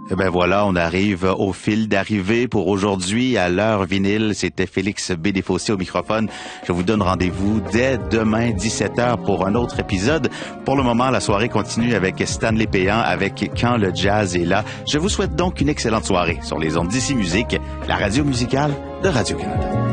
Eh ben voilà, on arrive au fil d'arrivée pour aujourd'hui à l'heure vinyle. C'était Félix B. Desfossés au microphone. Je vous donne rendez-vous dès demain 17h pour un autre épisode. Pour le moment, la soirée continue avec Stanley Péan avec Quand le jazz est là. Je vous souhaite donc une excellente soirée sur les ondes d'Ici Musique, la radio musicale de Radio-Canada.